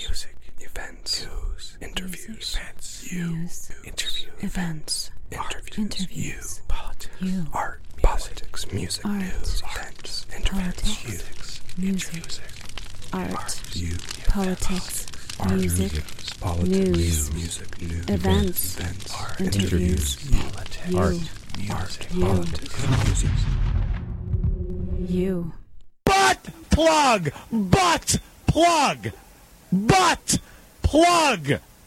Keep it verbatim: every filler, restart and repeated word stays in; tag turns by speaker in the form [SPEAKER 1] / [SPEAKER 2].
[SPEAKER 1] music, events, news, interviews, events, you,
[SPEAKER 2] news,
[SPEAKER 1] interview,
[SPEAKER 2] events,
[SPEAKER 1] interviews,
[SPEAKER 2] interviews,
[SPEAKER 1] you, politics,
[SPEAKER 2] you,
[SPEAKER 1] art, politics, music,
[SPEAKER 2] art,
[SPEAKER 1] news, events, interviews,
[SPEAKER 2] politics,
[SPEAKER 1] music,
[SPEAKER 2] music, art,
[SPEAKER 1] you,
[SPEAKER 2] politics, music, news,
[SPEAKER 1] music, news,
[SPEAKER 2] events,
[SPEAKER 1] events, art,
[SPEAKER 2] interviews,
[SPEAKER 1] politics,
[SPEAKER 2] you,
[SPEAKER 1] art, music,
[SPEAKER 2] you,
[SPEAKER 1] politics, music.
[SPEAKER 2] you.
[SPEAKER 3] Butt plug! Butt plug! Butt plug!